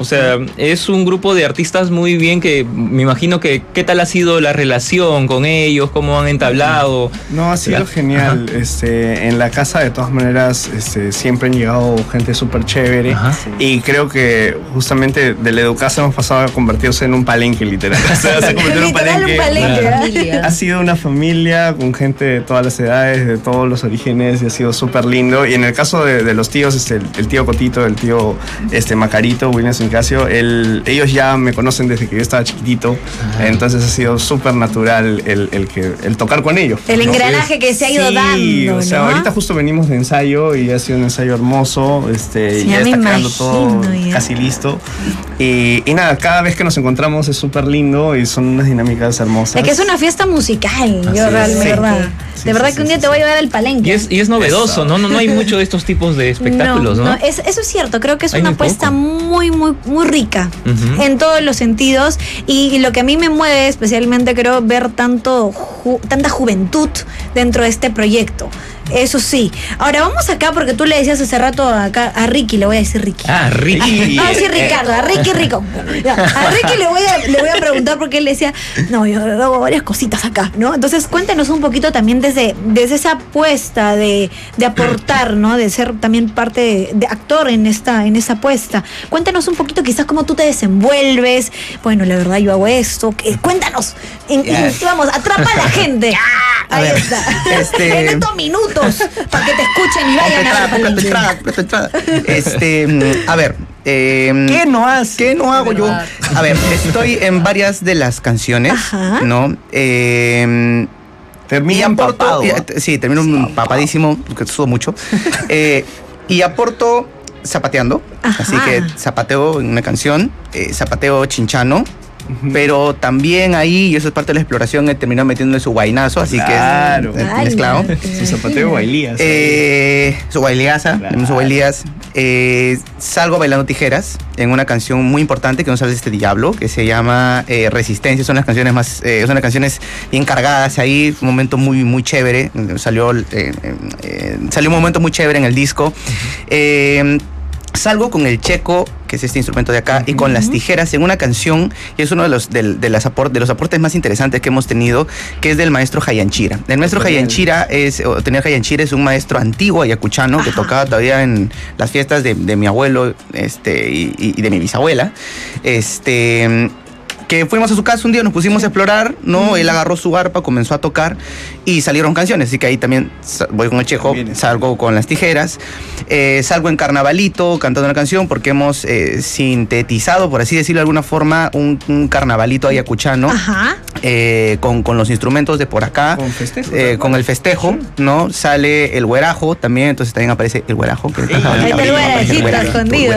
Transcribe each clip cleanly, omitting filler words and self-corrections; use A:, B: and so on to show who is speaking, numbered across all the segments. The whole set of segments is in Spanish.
A: O sea, es un grupo de artistas muy bien que me imagino que ¿qué tal ha sido la relación con ellos? ¿Cómo han entablado?
B: No, ha sido genial. En la casa de todas maneras siempre han llegado gente súper chévere. Y creo que justamente del Educasa hemos pasado a convertirse en un palenque literal. O sea, se convirtió en un palenque. Ha sido una familia con gente de todas las edades, de todos los orígenes, y ha sido súper lindo. Y en el caso de los tíos, el tío Cotito, el tío Macarito, Williams Incasio, ellos ya me conocen desde que yo estaba chiquitito. Entonces ha sido súper natural el tocar con ellos.
C: El engranaje que se ha ido dando,
B: o sea,
C: ¿no?
B: ahorita justo venimos de ensayo y ha sido un ensayo hermoso. Ya está quedando todo casi listo. Y nada, cada vez que nos encontramos es súper lindo y son unas dinámicas hermosas.
C: Es que es una fiesta musical, yo realmente, ¿verdad? De verdad que un día te voy a llevar al palenque.
A: Y es novedoso, ¿no? No hay mucho de estos tipos de espectáculos, ¿no?
C: Eso es cierto, creo que es una apuesta muy rica en todos los sentidos, y lo que a mí me mueve especialmente, creo, ver tanta juventud dentro de este proyecto. Eso sí. Ahora vamos acá, porque tú le decías hace rato acá a Ricky, le voy a decir Ricky.
A: Ricky.
C: No voy a decir Ricardo, a Ricky Rico. A Ricky le voy a preguntar, porque él decía, no, yo hago varias cositas acá, ¿no? Entonces cuéntanos un poquito también desde esa apuesta de aportar, ¿no? De ser también parte de actor en esa apuesta. Cuéntanos un poquito quizás cómo tú te desenvuelves. Bueno, la verdad yo hago esto. Cuéntanos. Vamos, atrapa a la gente. Ahí está. En estos minutos, para que te escuchen y vayan a
D: entrada. A ver, ¿qué no hago yo? A ver, estoy en varias de las canciones, ¿no?
B: Termina empapado.
D: Sí, termino empapadísimo, porque sudo mucho. Y aporto zapateando. Así que zapateo en una canción, zapateo chinchano. Pero también ahí, y eso es parte de la exploración, he terminado metiéndole su guainazo, así que es mezclado.
B: Su zapateo guailías.
D: Su guailiaza, su guailías. Salgo bailando tijeras en una canción muy importante que no sabes, Diablo, que se llama Resistencia. Son las canciones son las canciones bien cargadas ahí, un momento muy chévere. Salió un momento muy chévere en el disco. Salgo con el checo, que es este instrumento de acá, y con las tijeras en una canción, y es uno de los aportes más interesantes que hemos tenido, que es del maestro Hayanchira. El maestro Hayanchira es un maestro antiguo ayacuchano que tocaba todavía en las fiestas de mi abuelo y de mi bisabuela. Que fuimos a su casa un día, nos pusimos a explorar, ¿no? Él agarró su arpa, comenzó a tocar y salieron canciones. Así que ahí también voy con el checo, salgo con las tijeras, salgo en carnavalito cantando una canción, porque hemos sintetizado, por así decirlo de alguna forma, un carnavalito ayacuchano. Con los instrumentos de por acá, con el festejo, ¿no? Sale el güerajo también, entonces también aparece el güerajo.
C: Ahí está el güerajito escondido.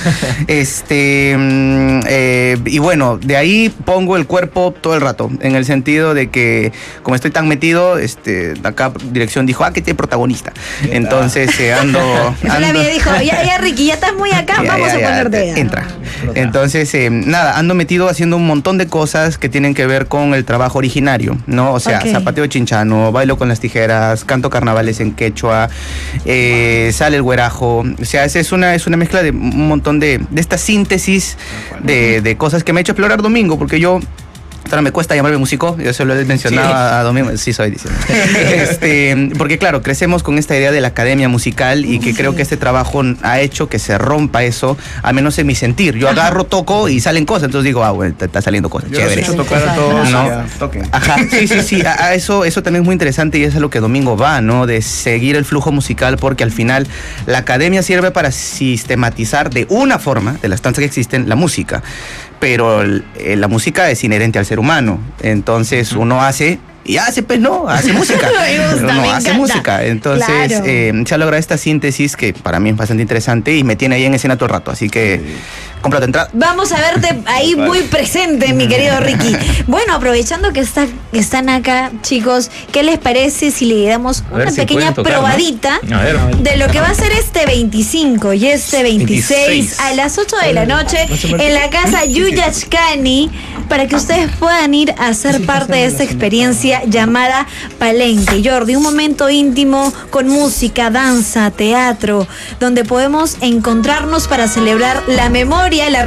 D: Y bueno, de ahí pongo el cuerpo todo el rato, en el sentido de que, como estoy tan metido, acá dirección dijo, que tiene protagonista. Entonces ando.
C: La vida dijo, ya Ricky, ya estás muy acá, vamos a ponerte.
D: Entra. Entonces, ando metido haciendo un montón de cosas que tienen que ver con el trabajo originario, ¿no? O sea, zapateo chinchano, bailo con las tijeras, canto carnavales en quechua, sale el güerajo. O sea, es una mezcla de un montón de esta síntesis de cosas que me ha hecho explorar Domingo, porque yo ahora me cuesta llamarme músico, yo se lo he mencionado a Domingo, sí soy, diciendo. Porque claro, crecemos con esta idea de la academia musical, y que creo que este trabajo ha hecho que se rompa eso, al menos en mi sentir. Yo agarro, toco y salen cosas, entonces digo, bueno, está saliendo cosas chéveres.
B: Yo tocar a todos, ¿no? Toquen.
D: Sí, eso también es muy interesante, y es a lo que Domingo va, ¿no? De seguir el flujo musical, porque al final la academia sirve para sistematizar de una forma, de las tantas que existen, la música. Pero la música es inherente al ser humano. Entonces uno hace música. Uno hace música. Entonces se ha logrado esta síntesis que para mí es bastante interesante y me tiene ahí en escena todo el rato. Así que compra tu entrada.
C: Vamos a verte ahí muy presente, mi querido Ricky. Bueno, aprovechando que están acá, chicos, ¿qué les parece si le damos una pequeña probadita de lo que va a ser este 25 y este 26 a las 8 de la noche en la casa Yuyachkani, para que ustedes puedan ir a ser parte de esta experiencia llamada Palenque? Jordi, un momento íntimo con música, danza, teatro, donde podemos encontrarnos para celebrar la memoria, la